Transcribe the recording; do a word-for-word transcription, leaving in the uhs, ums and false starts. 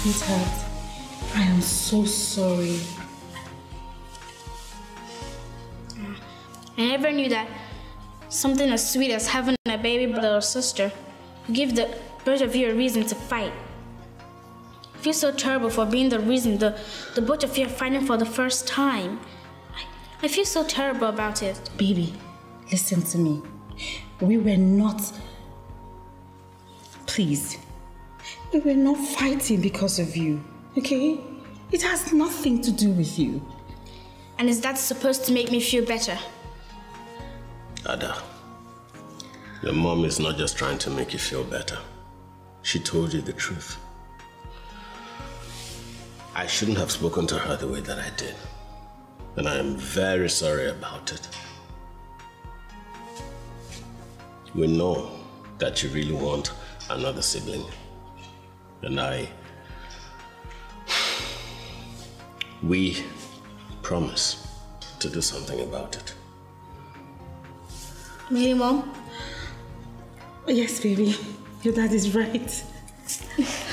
Sweetheart, I am so sorry. I never knew that something as sweet as having a baby brother or sister would give the both of you a reason to fight. I feel so terrible for being the reason the, the both of you are fighting for the first time. I, I feel so terrible about it. Baby, listen to me. We were not... Please. We were not fighting because of you, okay? It has nothing to do with you. And is that supposed to make me feel better? Ada, your mom is not just trying to make you feel better. She told you the truth. I shouldn't have spoken to her the way that I did. And I am very sorry about it. We know that you really want another sibling. And I... We promise to do something about it. Really, Mom? Yes, baby. Your dad is right.